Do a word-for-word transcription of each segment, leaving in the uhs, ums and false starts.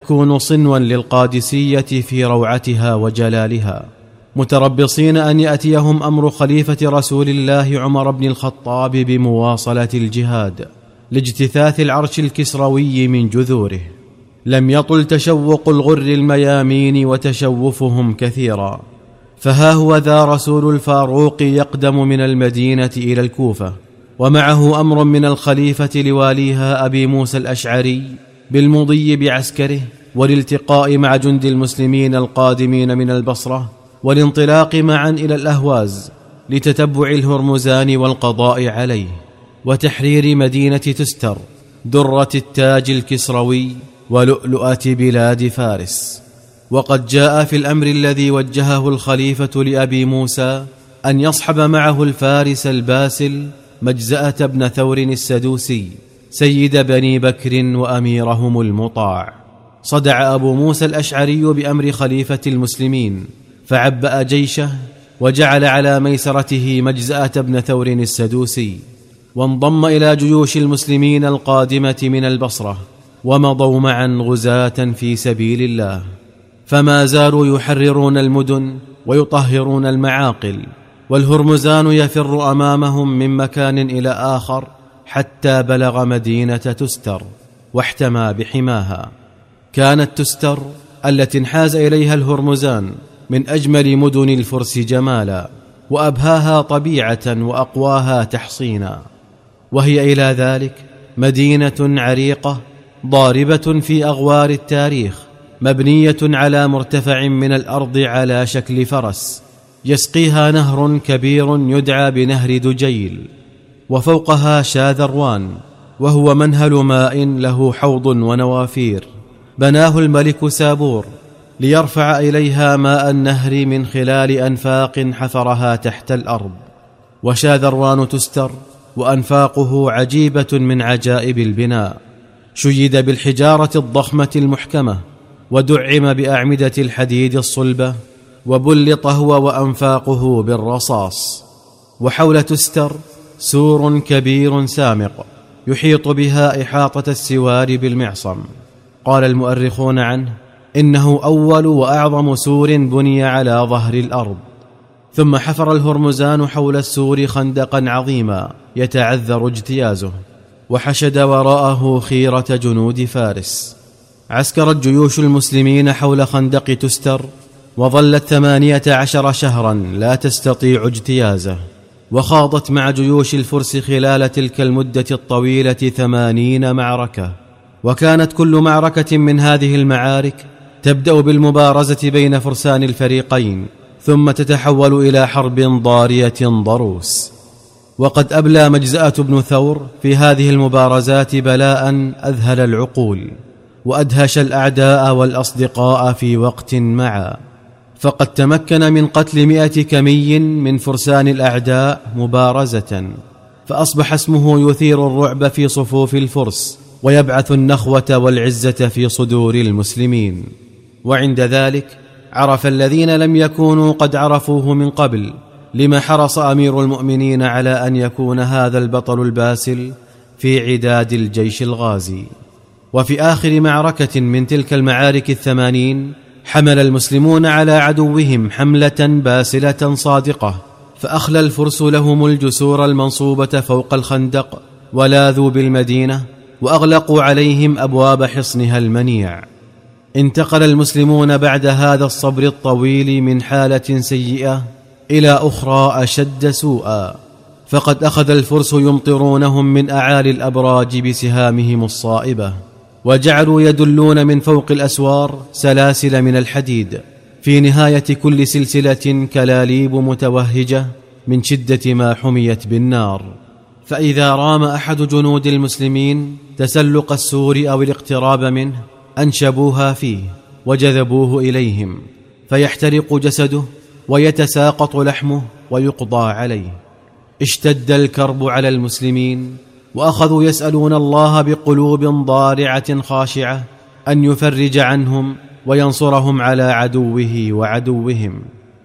تكون صنوا للقادسية في روعتها وجلالها، متربصين أن يأتيهم أمر خليفة رسول الله عمر بن الخطاب بمواصلة الجهاد لاجتثاث العرش الكسروي من جذوره. لم يطل تشوق الغر الميامين وتشوفهم كثيرا، فها هو ذا رسول الفاروق يقدم من المدينة إلى الكوفة، ومعه أمر من الخليفة لواليها أبي موسى الأشعري بالمضي بعسكره والالتقاء مع جند المسلمين القادمين من البصرة، والانطلاق معا إلى الأهواز لتتبع الهرمزان والقضاء عليه، وتحرير مدينة تستر درة التاج الكسروي ولؤلؤة بلاد فارس. وقد جاء في الأمر الذي وجهه الخليفة لأبي موسى أن يصحب معه الفارس الباسل مجزأة بن ثور السدوسي سيد بني بكر وأميرهم المطاع. صدع أبو موسى الأشعري بأمر خليفة المسلمين، فعبأ جيشه وجعل على ميسرته مجزأة بن ثور السدوسي، وانضم إلى جيوش المسلمين القادمة من البصرة، ومضوا معا غزاة في سبيل الله، فما زالوا يحررون المدن ويطهرون المعاقل، والهرمزان يفر أمامهم من مكان إلى آخر حتى بلغ مدينة تستر واحتمى بحماها. كانت تستر التي انحاز إليها الهرمزان من أجمل مدن الفرس جمالا، وأبهاها طبيعة وأقواها تحصينا، وهي إلى ذلك مدينة عريقة ضاربة في أغوار التاريخ، مبنية على مرتفع من الأرض على شكل فرس، يسقيها نهر كبير يدعى بنهر دجيل، وفوقها شاذروان وهو منهل ماء له حوض ونوافير، بناه الملك سابور ليرفع إليها ماء النهر من خلال أنفاق حفرها تحت الأرض. وشاذروان تستر وأنفاقه عجيبة من عجائب البناء، شيد بالحجارة الضخمة المحكمة، ودعم بأعمدة الحديد الصلبة، وبلط هو وأنفاقه بالرصاص. وحول تستر سور كبير سامق يحيط بها إحاطة السوار بالمعصم. قال المؤرخون عنه إنه أول وأعظم سور بني على ظهر الأرض. ثم حفر الهرمزان حول السور خندقا عظيما يتعذر اجتيازه، وحشد وراءه خيرة جنود فارس. عسكرت جيوش المسلمين حول خندق تستر، وظلت ثمانية عشر شهرا لا تستطيع اجتيازه، وخاضت مع جيوش الفرس خلال تلك المدة الطويلة ثمانين معركة. وكانت كل معركة من هذه المعارك تبدأ بالمبارزة بين فرسان الفريقين، ثم تتحول إلى حرب ضارية ضروس. وقد أبلى مجزأة بن ثور في هذه المبارزات بلاء أذهل العقول، وأدهش الأعداء والأصدقاء في وقت معا، فقد تمكن من قتل مئة كمي من فرسان الأعداء مبارزة، فأصبح اسمه يثير الرعب في صفوف الفرس، ويبعث النخوة والعزة في صدور المسلمين. وعند ذلك عرف الذين لم يكونوا قد عرفوه من قبل لما حرص أمير المؤمنين على أن يكون هذا البطل الباسل في عداد الجيش الغازي. وفي آخر معركة من تلك المعارك الثمانين حمل المسلمون على عدوهم حملة باسلة صادقة، فأخلى الفرس لهم الجسور المنصوبة فوق الخندق، ولاذوا بالمدينة، وأغلقوا عليهم أبواب حصنها المنيع. انتقل المسلمون بعد هذا الصبر الطويل من حالة سيئة إلى أخرى أشد سوءا، فقد أخذ الفرس يمطرونهم من أعالي الأبراج بسهامهم الصائبة، وجعلوا يدلون من فوق الأسوار سلاسل من الحديد، في نهاية كل سلسلة كلاليب متوهجة من شدة ما حميت بالنار. فإذا رام أحد جنود المسلمين تسلق السور أو الاقتراب منه أنشبوها فيه وجذبوه إليهم، فيحترق جسده ويتساقط لحمه ويقضى عليه. اشتد الكرب على المسلمين، وأخذوا يسألون الله بقلوب ضارعة خاشعة أن يفرج عنهم وينصرهم على عدوه وعدوهم.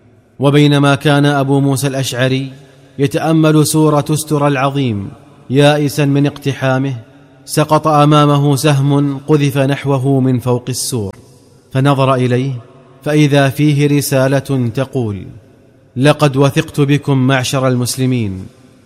وبينما كان أبو موسى الأشعري يتأمل سور تستر العظيم يائسا من اقتحامه، سقط أمامه سهم قذف نحوه من فوق السور، فنظر إليه فإذا فيه رسالة تقول: لقد وثقت بكم معشر المسلمين،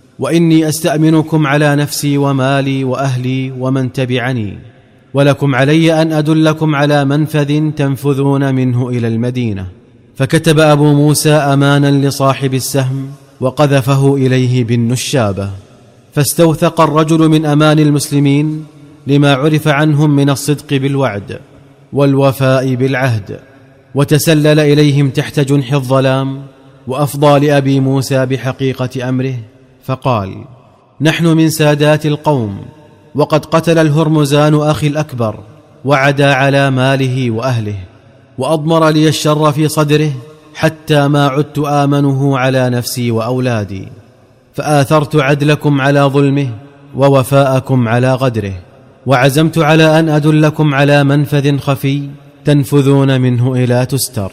وإني أستأمنكم على نفسي ومالي وأهلي ومن تبعني، ولكم علي أن أدلكم على منفذ تنفذون منه إلى المدينة. فكتب أبو موسى أمانا لصاحب السهم وقذفه إليه بالنشابة، فاستوثق الرجل من أمان المسلمين لما عرف عنهم من الصدق بالوعد والوفاء بالعهد، وتسلل إليهم تحت جنح الظلام، وأفضى لأبي موسى بحقيقة أمره فقال: نحن من سادات القوم، وقد قتل الهرمزان أخي الأكبر وعدا على ماله وأهله، وأضمر لي الشر في صدره حتى ما عدت آمنه على نفسي وأولادي، فآثرت عدلكم على ظلمه ووفاءكم على غدره، وعزمت على أن أدلكم على منفذ خفي تنفذون منه إلى تستر،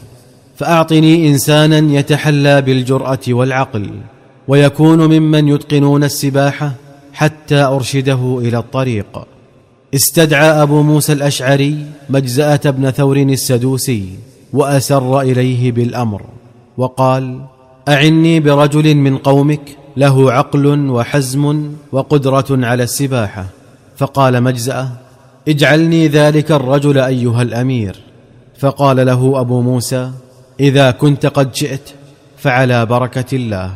فأعطني إنسانا يتحلى بالجرأة والعقل، ويكون ممن يتقنون السباحة حتى أرشده إلى الطريق. استدعى أبو موسى الأشعري مجزأة بن ثور السدوسي وأسر إليه بالأمر، وقال: أعني برجل من قومك له عقل وحزم وقدرة على السباحة. فقال مجزأة: اجعلني ذلك الرجل أيها الأمير. فقال له أبو موسى: إذا كنت قد شئت فعلى بركة الله.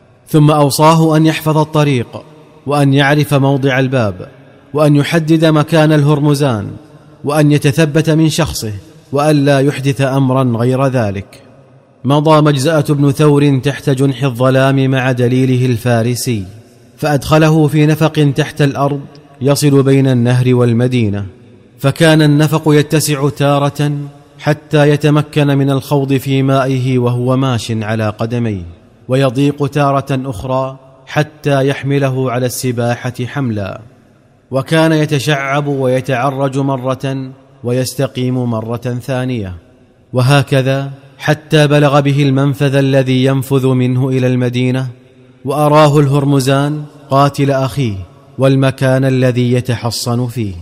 ثم أوصاه أن يحفظ الطريق، وأن يعرف موضع الباب، وأن يحدد مكان الهرمزان، وأن يتثبت من شخصه، وأن لا يحدث أمرا غير ذلك. مضى مجزأة بن ثور تحت جنح الظلام مع دليله الفارسي، فأدخله في نفق تحت الأرض يصل بين النهر والمدينة، فكان النفق يتسع تارة حتى يتمكن من الخوض في مائه وهو ماش على قدميه، ويضيق تارة أخرى حتى يحمله على السباحة حملا، وكان يتشعب ويتعرج مرة ويستقيم مرة ثانية، وهكذا حتى بلغ به المنفذ الذي ينفذ منه إلى المدينة، وأراه الهرمزان قاتل أخيه والمكان الذي يتحصن فيه.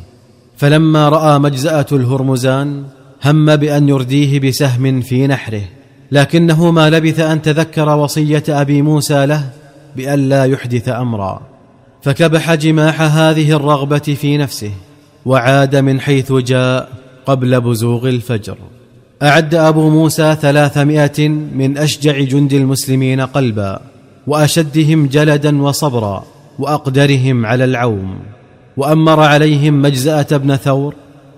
فلما رأى مجزأة الهرمزان هم بأن يرديه بسهم في نحره، لكنه ما لبث أن تذكر وصية أبي موسى له بأن لا يحدث أمرا، فكبح جماح هذه الرغبة في نفسه وعاد من حيث جاء قبل بزوغ الفجر. أعد أبو موسى ثلاثمائة من أشجع جند المسلمين قلبا، وأشدهم جلدا وصبرا، وأقدرهم على العوم، وأمر عليهم مجزأة بن ثور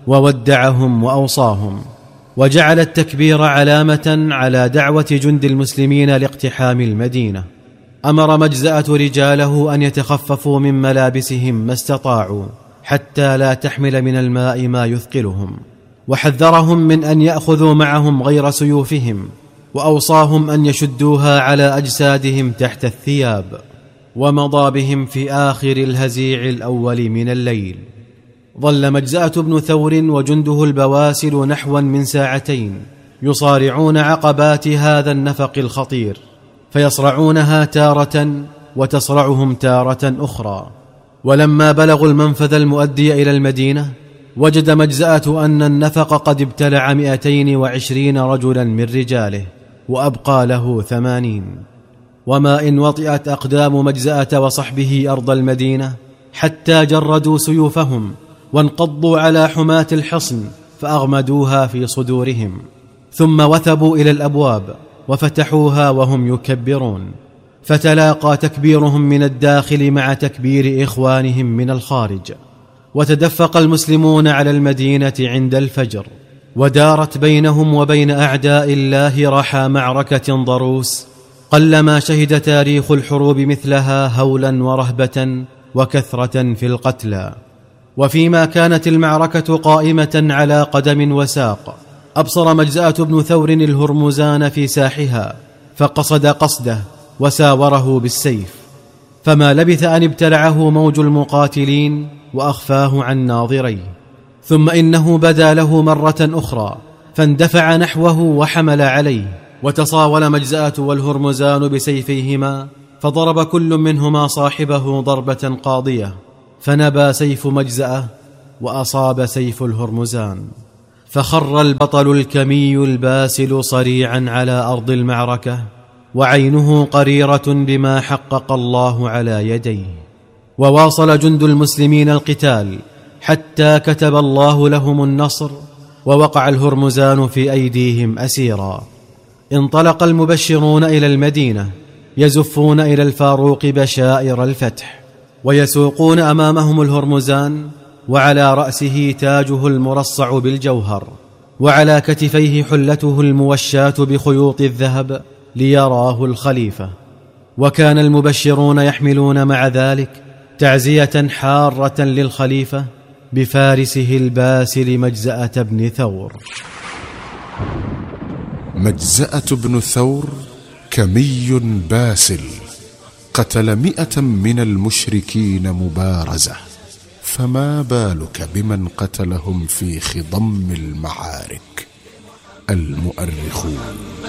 وودعهم وأوصاهم، وجعل التكبير علامة على دعوة جند المسلمين لاقتحام المدينة. أمر مجزأة رجاله أن يتخففوا من ملابسهم ما استطاعوا حتى لا تحمل من الماء ما يثقلهم، وحذرهم من أن يأخذوا معهم غير سيوفهم، وأوصاهم أن يشدوها على أجسادهم تحت الثياب، ومضى بهم في آخر الهزيع الأول من الليل. ظل مجزأة بن ثور وجنده البواسل نحوا من ساعتين يصارعون عقبات هذا النفق الخطير، فيصرعونها تارة وتصرعهم تارة أخرى. ولما بلغوا المنفذ المؤدي إلى المدينة وجد مجزأة أن النفق قد ابتلع مئتين وعشرين رجلا من رجاله، وأبقى له ثمانين. وما إن وطئت أقدام مجزأة وصحبه أرض المدينة حتى جردوا سيوفهم وانقضوا على حماة الحصن فأغمدوها في صدورهم، ثم وثبوا إلى الأبواب وفتحوها وهم يكبرون، فتلاقى تكبيرهم من الداخل مع تكبير إخوانهم من الخارج، وتدفق المسلمون على المدينة عند الفجر، ودارت بينهم وبين أعداء الله رحى معركة ضروس قلما شهد تاريخ الحروب مثلها هولا ورهبة وكثرة في القتلى. وفيما كانت المعركة قائمة على قدم وساق، أبصر مجزأة بن ثور الهرمزان في ساحها، فقصد قصده وساوره بالسيف، فما لبث أن ابتلعه موج المقاتلين وأخفاه عن ناظريه. ثم إنه بدا له مرة أخرى فاندفع نحوه وحمل عليه، وتصاول مجزأة والهرمزان بسيفيهما، فضرب كل منهما صاحبه ضربة قاضية، فنبى سيف مجزأة وأصاب سيف الهرمزان، فخر البطل الكمي الباسل صريعا على أرض المعركة وعينه قريرة بما حقق الله على يديه. وواصل جند المسلمين القتال حتى كتب الله لهم النصر، ووقع الهرمزان في أيديهم أسيرا. انطلق المبشرون إلى المدينة يزفون إلى الفاروق بشائر الفتح، ويسوقون أمامهم الهرمزان، وعلى رأسه تاجه المرصع بالجوهر، وعلى كتفيه حلته الموشاة بخيوط الذهب ليراه الخليفة. وكان المبشرون يحملون مع ذلك تعزية حارة للخليفة بفارسه الباسل مجزأة بن ثور. مجزأة بن ثور كمي باسل، قتل مئة من المشركين مبارزة، فما بالك بمن قتلهم في خضم المعارك؟ المؤرخون